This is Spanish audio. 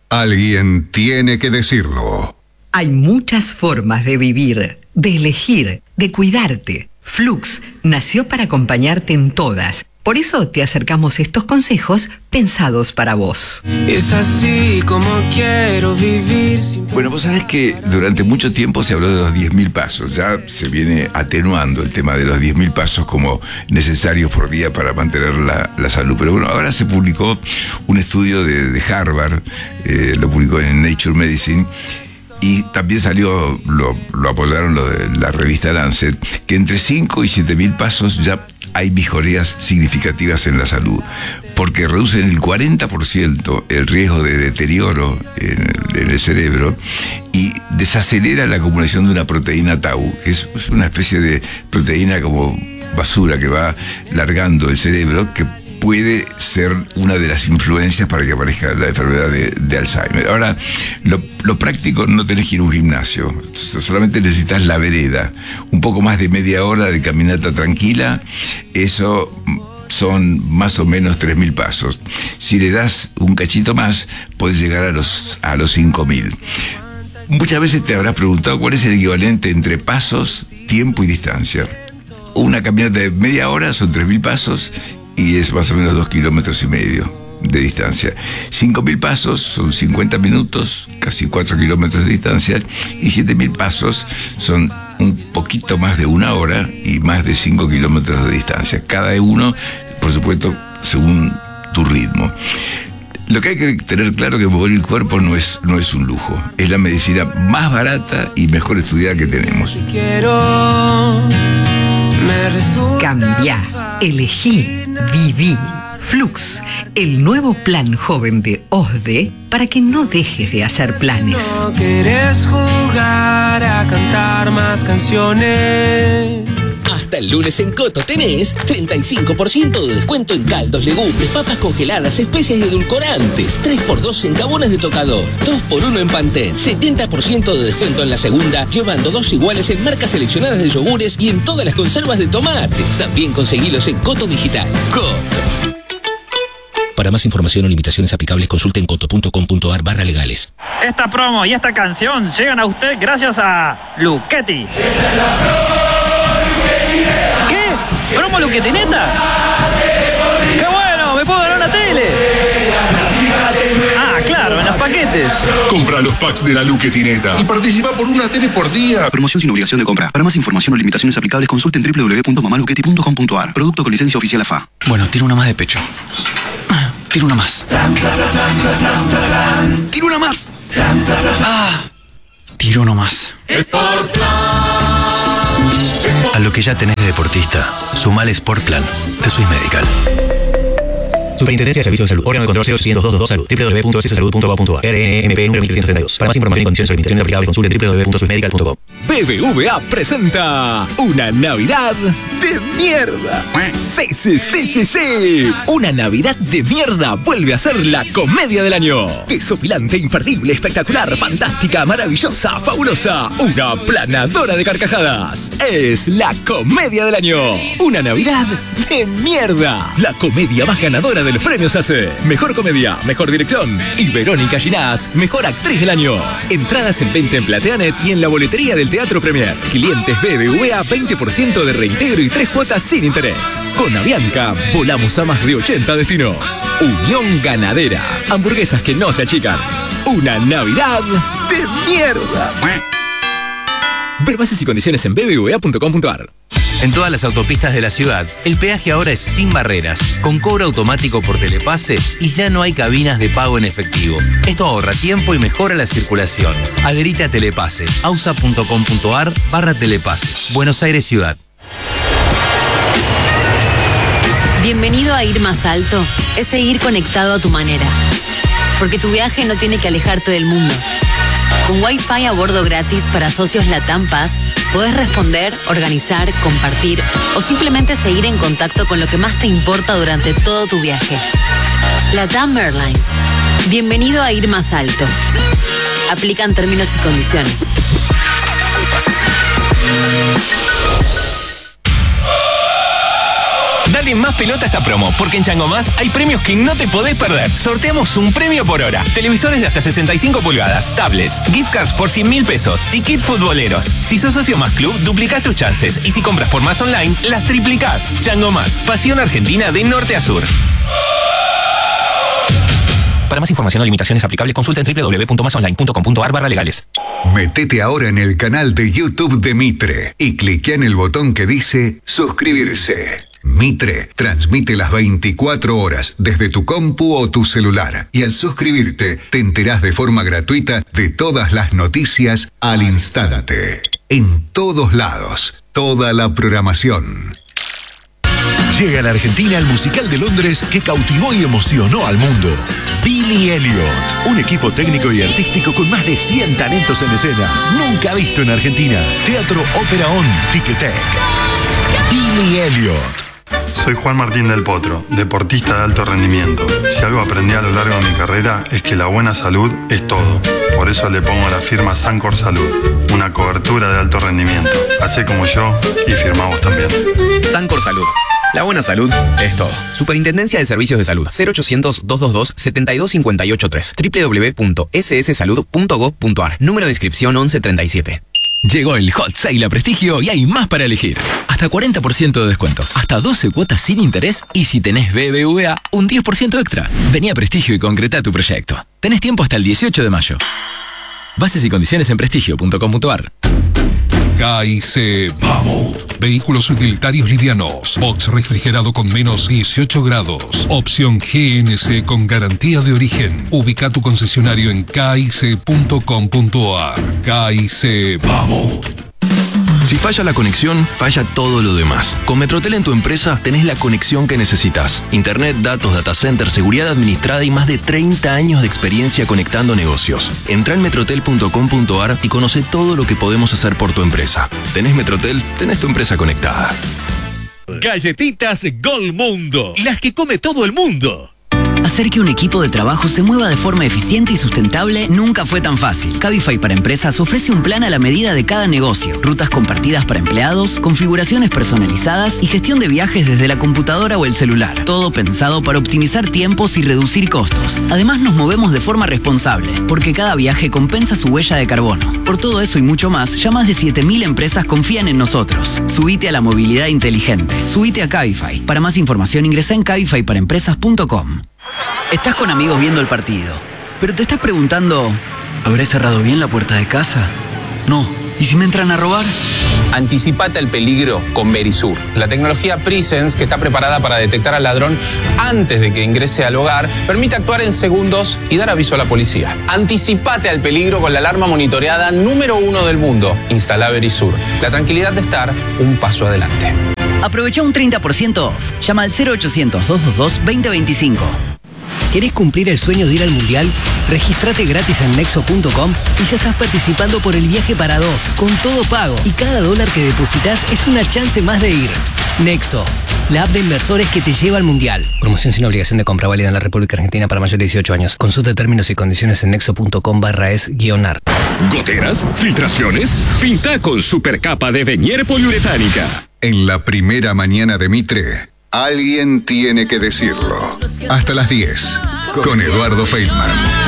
Alguien tiene que decirlo. Hay muchas formas de vivir, de elegir, de cuidarte. Flux nació para acompañarte en todas. Por eso te acercamos estos consejos pensados para vos. Es así como quiero vivir. Bueno, vos sabés que durante mucho tiempo se habló de los 10.000 pasos. Ya se viene atenuando el tema de los 10.000 pasos como necesarios por día para mantener la salud. Pero bueno, ahora se publicó un estudio de Harvard, lo publicó en Nature Medicine, y también salió, lo apoyaron lo de la revista Lancet, que entre 5 y 7.000 pasos ya hay mejorías significativas en la salud, porque reducen el 40% el riesgo de deterioro en el cerebro y desacelera la acumulación de una proteína tau, que es una especie de proteína como basura que va largando el cerebro, que puede ser una de las influencias para que aparezca la enfermedad de Alzheimer. Ahora, lo práctico, no tenés que ir a un gimnasio, solamente necesitas la vereda, un poco más de media hora de caminata tranquila, eso son más o menos 3.000 pasos. Si le das un cachito más, podés llegar a los 5.000. Muchas veces te habrás preguntado cuál es el equivalente entre pasos, tiempo y distancia. Una caminata de media hora son 3.000 pasos, y es más o menos 2,5 kilómetros de distancia. 5.000 pasos son 50 minutos, casi 4 kilómetros de distancia, y 7.000 pasos son un poquito más de 1 hora y más de 5 kilómetros de distancia. Cada uno, por supuesto, según tu ritmo. Lo que hay que tener claro es que mover el cuerpo no es un lujo, es la medicina más barata y mejor estudiada que tenemos. Cambia, elegí, viví. Flux, el nuevo plan joven de OSDE para que no dejes de hacer planes. No querés jugar a cantar más canciones. Hasta el lunes en Coto tenés 35% de descuento en caldos, legumbres, papas congeladas, especias y edulcorantes. 3x2 en jabones de tocador. 2x1 en Pantene. 70% de descuento en la segunda, llevando 2 iguales en marcas seleccionadas de yogures y en todas las conservas de tomate. También conseguilos en Coto Digital. Coto. Para más información o limitaciones aplicables, consulte en coto.com.ar/legales. Esta promo y esta canción llegan a usted gracias a Luchetti. ¿Qué? ¿Promo Luchetti neta? ¡Qué bueno! ¡Me puedo ganar una tele! Ah, claro, en los paquetes. Compra los packs de la Luchetti neta y participa por una tele por día. Promoción sin obligación de compra. Para más información o limitaciones aplicables, consulten www.mamaluchetti.com.ar. Producto con licencia oficial AFA. Bueno, tiro una más de pecho. Tiro una más. Tiro una más. Tiro uno más. A lo que ya tenés de deportista, sumale Sport Plan de Swiss Medical. Superintendencia de Servicios de Salud. Órgano de control 0822 Salud. www.sssalud.gov.ar. RNMP número 1332. Para más información y condiciones o limitaciones aplicables, consulte www.swissmedical.com. BBVA presenta una Navidad de mierda. Sí. Una Navidad de mierda vuelve a ser la comedia del año. Desopilante, imperdible, espectacular, fantástica, maravillosa, fabulosa. Una planadora de carcajadas. Es la comedia del año. Una Navidad de mierda. La comedia más ganadora de los premios ACE. Mejor comedia, mejor dirección. Y Verónica Ginás, mejor actriz del año. Entradas en venta en Plateanet y en la boletería del Teatro Premier. Clientes BBVA, 20% de reintegro y 3 cuotas sin interés. Con Avianca, volamos a más de 80 destinos. Unión Ganadera. Hamburguesas que no se achican. Una Navidad de mierda. Ver bases y condiciones en bbva.com.ar. En todas las autopistas de la ciudad, el peaje ahora es sin barreras, con cobro automático por Telepase y ya no hay cabinas de pago en efectivo. Esto ahorra tiempo y mejora la circulación. Adherite a Telepase, ausa.com.ar/Telepase. Buenos Aires Ciudad. Bienvenido a Ir Más Alto, es seguir conectado a tu manera. Porque tu viaje no tiene que alejarte del mundo. Con Wi-Fi a bordo gratis para socios Latam Pass, podés responder, organizar, compartir o simplemente seguir en contacto con lo que más te importa durante todo tu viaje. Latam Airlines. Bienvenido a Ir Más Alto. Aplican términos y condiciones. Dale más pelota a esta promo, porque en Chango Más hay premios que no te podés perder. Sorteamos un premio por hora. Televisores de hasta 65 pulgadas, tablets, gift cards por 100.000 pesos y kit futboleros. Si sos socio Más Club, duplicás tus chances. Y si compras por Más Online, las triplicás. Chango Más, pasión argentina de norte a sur. Para más información o limitaciones aplicables, consulta en www.masonline.com.ar/legales. Metete ahora en el canal de YouTube de Mitre y cliquea en el botón que dice suscribirse. Mitre transmite las 24 horas desde tu compu o tu celular. Y al suscribirte, te enterás de forma gratuita de todas las noticias al instante. En todos lados, toda la programación. Llega a la Argentina el musical de Londres que cautivó y emocionó al mundo. Billy Elliot, un equipo técnico y artístico con más de 100 talentos en escena. Nunca visto en Argentina. Teatro Ópera On, Ticketek. Billy Elliot. Soy Juan Martín del Potro, deportista de alto rendimiento. Si algo aprendí a lo largo de mi carrera es que la buena salud es todo. Por eso le pongo la firma Sancor Salud, una cobertura de alto rendimiento. Hacé como yo y firmá vos también. Sancor Salud. La buena salud es todo. Superintendencia de Servicios de Salud. 0800-222-72583. www.sssalud.gov.ar. Número de inscripción 1137. Llegó el Hot Sale a Prestigio y hay más para elegir. Hasta 40% de descuento, hasta 12 cuotas sin interés y si tenés BBVA, un 10% extra. Vení a Prestigio y concretá tu proyecto. Tenés tiempo hasta el 18 de mayo. Bases y condiciones en prestigio.com.ar. KIC Mammoth. Vehículos utilitarios livianos. Box refrigerado con menos 18 grados. Opción GNC con garantía de origen. Ubica tu concesionario en kic.com.ar. KIC Mammoth. Si falla la conexión, falla todo lo demás. Con Metrotel en tu empresa tenés la conexión que necesitas. Internet, datos, data center, seguridad administrada y más de 30 años de experiencia conectando negocios. Entrá en metrotel.com.ar y conoce todo lo que podemos hacer por tu empresa. Tenés Metrotel, tenés tu empresa conectada. Galletitas Golmundo, las que come todo el mundo. Hacer que un equipo de trabajo se mueva de forma eficiente y sustentable nunca fue tan fácil. Cabify para Empresas ofrece un plan a la medida de cada negocio, rutas compartidas para empleados, configuraciones personalizadas y gestión de viajes desde la computadora o el celular. Todo pensado para optimizar tiempos y reducir costos. Además nos movemos de forma responsable, porque cada viaje compensa su huella de carbono. Por todo eso y mucho más, ya más de 7.000 empresas confían en nosotros. Subite a la movilidad inteligente. Subite a Cabify. Para más información ingresa en cabifyparaempresas.com. Estás con amigos viendo el partido, pero te estás preguntando, ¿habré cerrado bien la puerta de casa? No. ¿Y si me entran a robar? Anticipate al peligro con Verisur, la tecnología Presence que está preparada para detectar al ladrón antes de que ingrese al hogar, permite actuar en segundos y dar aviso a la policía. Anticipate al peligro con la alarma monitoreada número 1 del mundo. Instala Verisur. La tranquilidad de estar un paso adelante. Aprovecha un 30% off. Llama al 0800-222-2025. ¿Querés cumplir el sueño de ir al Mundial? Regístrate gratis en Nexo.com y ya estás participando por el viaje para dos, con todo pago. Y cada dólar que depositas es una chance más de ir. Nexo, la app de inversores que te lleva al Mundial. Promoción sin obligación de compra, válida en la República Argentina para mayores de 18 años. Consulta términos y condiciones en nexo.com/es-ar. ¿Goteras? ¿Filtraciones? Pinta con supercapa de Venier poliuretánica. En la primera mañana de Mitre, alguien tiene que decirlo. Hasta las 10, con Eduardo Feldman.